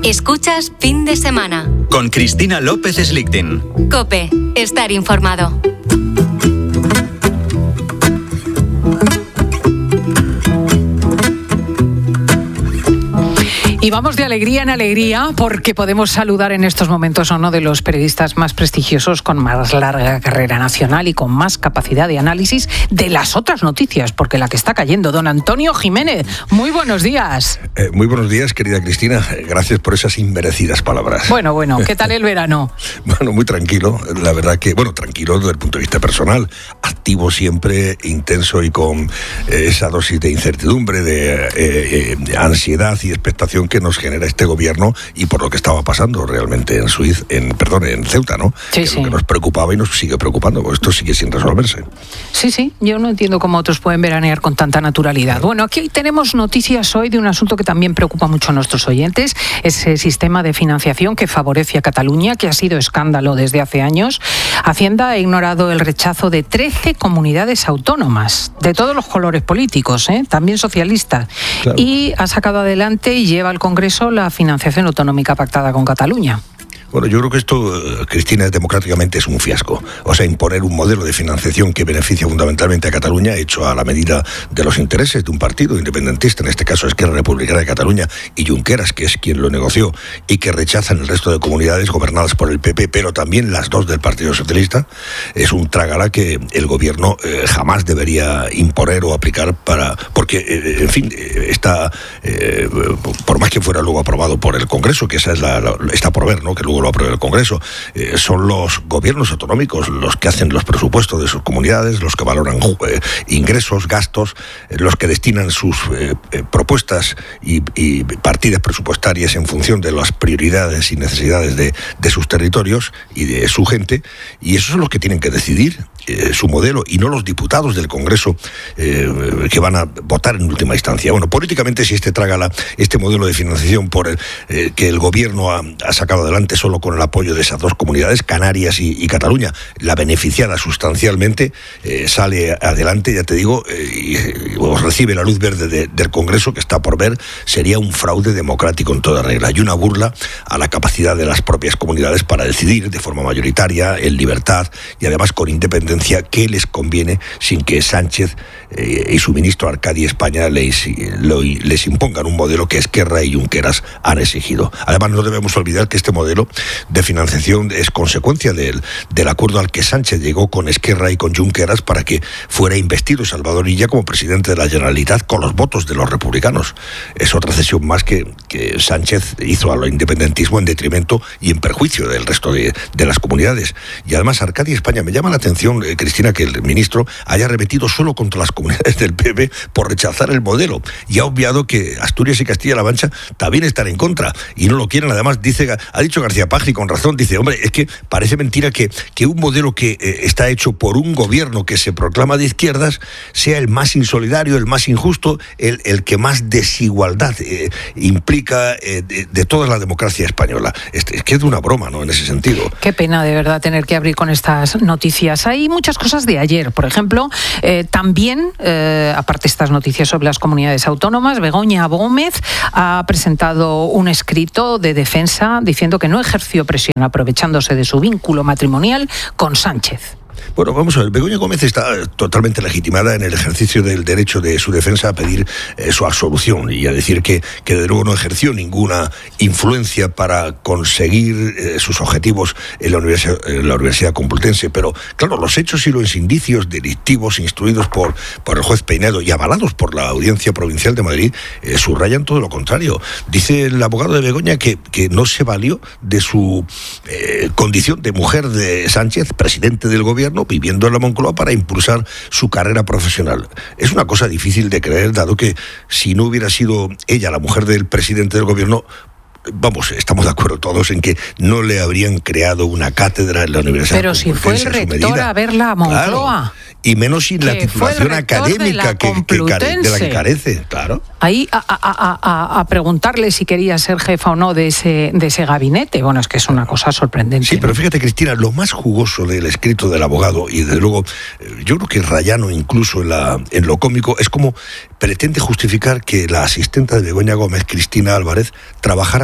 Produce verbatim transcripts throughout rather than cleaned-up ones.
Escuchas Fin de Semana. Con Cristina López Slichting. COPE. Estar informado. Y vamos de alegría en alegría porque podemos saludar en estos momentos a uno de los periodistas más prestigiosos, con más larga carrera nacional y con más capacidad de análisis de las otras noticias, porque la que está cayendo, don Antonio Jiménez. Muy buenos días. Eh, muy buenos días, querida Cristina. Gracias por esas inmerecidas palabras. Bueno, bueno, ¿qué tal el verano? Bueno, muy tranquilo. La verdad que, bueno, tranquilo desde el punto de vista personal. Activo siempre, intenso y con eh, esa dosis de incertidumbre, de, eh, de ansiedad y expectación que nos genera este gobierno y por lo que estaba pasando realmente en Suiza, en, perdón, en Ceuta, ¿no? Sí, que sí. Lo que nos preocupaba y nos sigue preocupando, porque esto sigue sin resolverse. Sí, sí, yo no entiendo cómo otros pueden veranear con tanta naturalidad. Bueno, aquí tenemos noticias hoy de un asunto que también preocupa mucho a nuestros oyentes, ese sistema de financiación que favorece a Cataluña, que ha sido escándalo desde hace años. Hacienda ha ignorado el rechazo de trece comunidades autónomas, de todos los colores políticos, ¿eh? También socialistas, claro. Y ha sacado adelante y lleva al Congreso la financiación autonómica pactada con Cataluña. Bueno, yo creo que esto, Cristina, democráticamente es un fiasco. O sea, imponer un modelo de financiación que beneficia fundamentalmente a Cataluña, hecho a la medida de los intereses de un partido independentista, en este caso Esquerra Republicana de Cataluña, y Junqueras, que es quien lo negoció, y que rechazan el resto de comunidades gobernadas por el P P, pero también las dos del Partido Socialista, es un trágala que el gobierno eh, jamás debería imponer o aplicar para... Porque, eh, en fin, está... Eh, por más que fuera luego aprobado por el Congreso, que esa es la, la está por ver, ¿no? Que luego lo apruebe el Congreso, eh, son los gobiernos autonómicos los que hacen los presupuestos de sus comunidades, los que valoran eh, ingresos, gastos, eh, los que destinan sus eh, eh, propuestas y, y partidas presupuestarias en función de las prioridades y necesidades de, de sus territorios y de su gente, y esos son los que tienen que decidir eh, su modelo, y no los diputados del Congreso eh, que van a votar en última instancia. Bueno, políticamente, si este trágala, este modelo de financiación por el, eh, que el gobierno ha, ha sacado adelante solo con el apoyo de esas dos comunidades, Canarias y, y Cataluña, la beneficiada sustancialmente, eh, sale adelante, ya te digo, eh, y, y recibe la luz verde de, del Congreso, que está por ver, sería un fraude democrático en toda regla y una burla a la capacidad de las propias comunidades para decidir de forma mayoritaria, en libertad y además con independencia, qué les conviene, sin que Sánchez eh, y su ministro Arcadi España les, lo, les impongan un modelo que Esquerra y Junqueras han exigido. Además, no debemos olvidar que este modelo de financiación es consecuencia del, del acuerdo al que Sánchez llegó con Esquerra y con Junqueras para que fuera investido Salvador Illa como presidente de la Generalitat con los votos de los republicanos. Es otra cesión más que, que Sánchez hizo al independentismo en detrimento y en perjuicio del resto de, de las comunidades. Y además, Arcadi España, me llama la atención, eh, Cristina, que el ministro haya arremetido solo contra las comunidades del P P por rechazar el modelo y ha obviado que Asturias y Castilla-La Mancha también están en contra y no lo quieren. Además, dice, ha dicho García Paje, con razón, dice, hombre, es que parece mentira que, que un modelo que eh, está hecho por un gobierno que se proclama de izquierdas sea el más insolidario, el más injusto, el, el que más desigualdad eh, implica eh, de, de toda la democracia española. Es, es que es de una broma, ¿no?, en ese sentido. Qué pena, de verdad, tener que abrir con estas noticias. Hay muchas cosas de ayer, por ejemplo, eh, también, eh, aparte de estas noticias sobre las comunidades autónomas, Begoña Gómez ha presentado un escrito de defensa diciendo que no ejerció presión aprovechándose de su vínculo matrimonial con Sánchez. Bueno, vamos a ver, Begoña Gómez está totalmente legitimada en el ejercicio del derecho de su defensa a pedir eh, su absolución y a decir que, que de nuevo no ejerció ninguna influencia para conseguir eh, sus objetivos en la, universidad, en la Universidad Complutense, pero claro, los hechos y los indicios delictivos instruidos por, por el juez Peinado y avalados por la Audiencia Provincial de Madrid eh, subrayan todo lo contrario. Dice el abogado de Begoña que, que no se valió de su eh, condición de mujer de Sánchez, presidente del gobierno, viviendo en la Moncloa, para impulsar su carrera profesional. Es una cosa difícil de creer, dado que si no hubiera sido ella la mujer del presidente del gobierno, vamos, estamos de acuerdo todos en que no le habrían creado una cátedra en la Universidad. Pero si fue el rector a verla a Moncloa. Claro, y menos sin la titulación académica que, que care, de la que carece, claro. Ahí a, a, a, a preguntarle si quería ser jefa o no de ese, de ese gabinete. Bueno, es que es una cosa sorprendente. Sí, pero fíjate, Cristina, lo más jugoso del escrito del abogado, y desde luego, yo creo que rayano incluso en, la, en lo cómico, es como pretende justificar que la asistente de Begoña Gómez, Cristina Álvarez, trabajara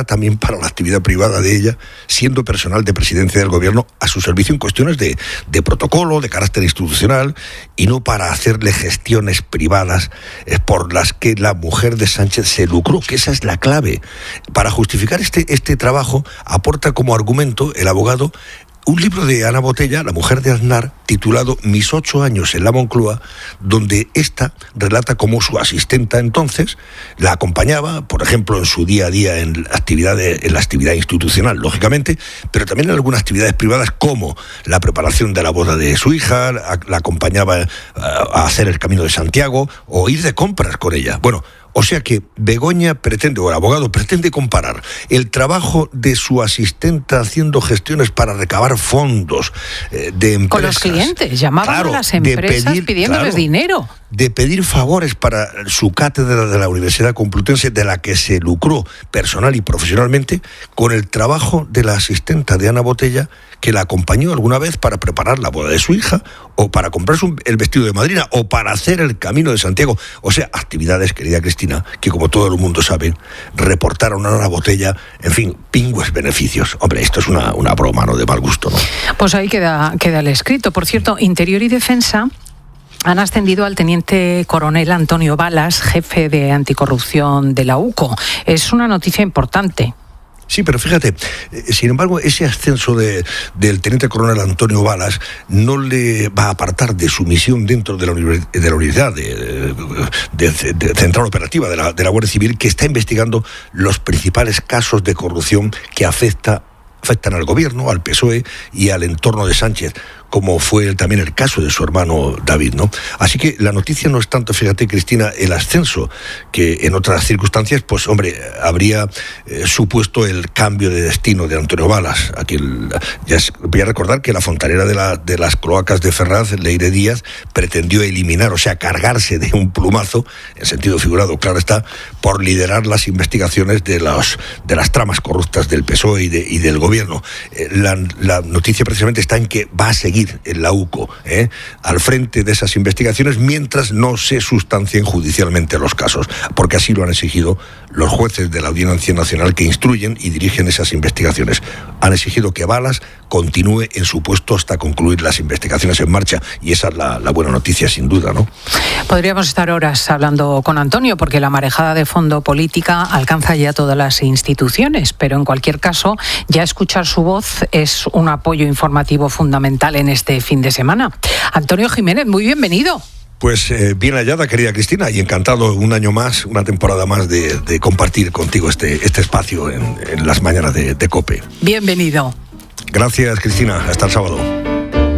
también para la actividad privada de ella, siendo personal de presidencia del gobierno a su servicio en cuestiones de, de protocolo, de carácter institucional, y no para hacerle gestiones privadas eh, por las que la mujer de Sánchez se lucró, que esa es la clave. Para justificar este, este trabajo, aporta como argumento el abogado un libro de Ana Botella, la mujer de Aznar, titulado Mis ocho años en la Moncloa, donde ésta relata cómo su asistenta entonces la acompañaba, por ejemplo, en su día a día en la actividad, de, en la actividad institucional, lógicamente, pero también en algunas actividades privadas como la preparación de la boda de su hija, la, la acompañaba a, a hacer el Camino de Santiago o ir de compras con ella. Bueno, o sea que Begoña pretende, o el abogado pretende comparar el trabajo de su asistenta haciendo gestiones para recabar fondos eh, de empresas. Con los clientes, llamaban claro, a las empresas pedir, pidiéndoles claro, dinero. De pedir favores para su cátedra de la Universidad Complutense, de la que se lucró personal y profesionalmente, con el trabajo de la asistenta de Ana Botella, que la acompañó alguna vez para preparar la boda de su hija, o para comprarse un, el vestido de madrina, o para hacer el Camino de Santiago. O sea, actividades, querida Cristina, que como todo el mundo sabe, reportaron a Ana Botella, en fin, pingües beneficios. Hombre, esto es una, una broma, ¿no?, de mal gusto, ¿no? Pues ahí queda, queda el escrito. Por cierto, Interior y Defensa han ascendido al teniente coronel Antonio Balas, jefe de anticorrupción de la U C O. Es una noticia importante. Sí, pero fíjate, sin embargo, ese ascenso de, del teniente coronel Antonio Balas no le va a apartar de su misión dentro de la, de la unidad de, de, de, de central operativa de la, de la Guardia Civil, que está investigando los principales casos de corrupción que afecta, afectan al gobierno, al P S O E y al entorno de Sánchez, como fue también el caso de su hermano David, ¿no? Así que la noticia no es tanto, fíjate, Cristina, el ascenso, que en otras circunstancias, pues hombre, habría eh, supuesto el cambio de destino de Antonio Balas. Aquí el, ya es, voy a recordar que la fontanera de, la, de las cloacas de Ferraz, Leire Díaz, pretendió eliminar, o sea, cargarse de un plumazo, en sentido figurado, claro está, por liderar las investigaciones de, los, de las tramas corruptas del P S O E y, de, y del gobierno. Eh, la, la noticia precisamente está en que va a seguir en la U C O, ¿eh? al frente de esas investigaciones mientras no se sustancien judicialmente los casos, porque así lo han exigido los jueces de la Audiencia Nacional que instruyen y dirigen esas investigaciones. Han exigido que Balas continúe en su puesto hasta concluir las investigaciones en marcha, y esa es la, la buena noticia, sin duda, ¿no? Podríamos estar horas hablando con Antonio, porque la marejada de fondo política alcanza ya todas las instituciones, pero en cualquier caso, ya escuchar su voz es un apoyo informativo fundamental en este fin de semana. Antonio Jiménez, muy bienvenido. Pues eh, bien hallada, querida Cristina, y encantado un año más, una temporada más de, de compartir contigo este, este espacio en, en las mañanas de, de COPE. Bienvenido. Gracias, Cristina. Hasta el sábado.